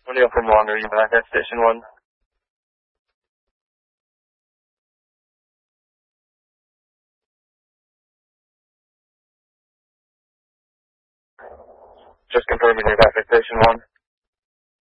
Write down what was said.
O'Neill from 1, are you back at station 1? Just confirming you're back at station 1.